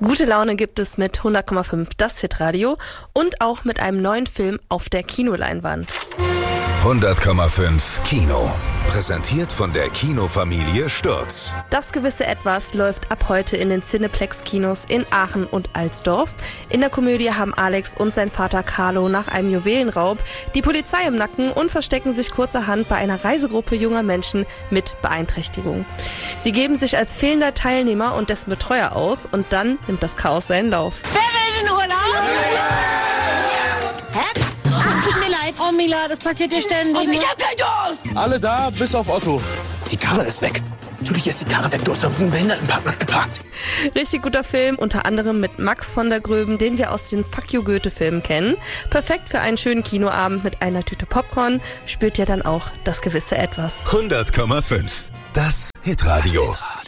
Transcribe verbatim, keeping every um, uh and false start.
Gute Laune gibt es mit hundert Komma fünf das Hitradio und auch mit einem neuen Film auf der Kinoleinwand. hundert Komma fünf Kino. Präsentiert von der Kinofamilie Stürz. Das gewisse Etwas läuft ab heute in den Cineplex-Kinos in Aachen und Alsdorf. In der Komödie haben Alex und sein Vater Carlo nach einem Juwelenraub die Polizei im Nacken und verstecken sich kurzerhand bei einer Reisegruppe junger Menschen mit Beeinträchtigung. Sie geben sich als fehlender Teilnehmer und dessen Betreuer aus und dann nimmt das Chaos seinen Lauf. Wer will den Urlaub? Hä? Es tut mir leid. Oh Mila, das passiert dir ständig. Und ich hab kein Durst. Alle da, bis auf Otto. Die Karre ist weg. Natürlich ist die Karre weg. Du hast auf dem Behindertenparkplatz geparkt. Richtig guter Film, unter anderem mit Max von der Gröben, den wir aus den Fuck You Goethe-Filmen kennen. Perfekt für einen schönen Kinoabend mit einer Tüte Popcorn. Spürt ihr dann auch das gewisse Etwas. hundert Komma fünf. Das Hitradio.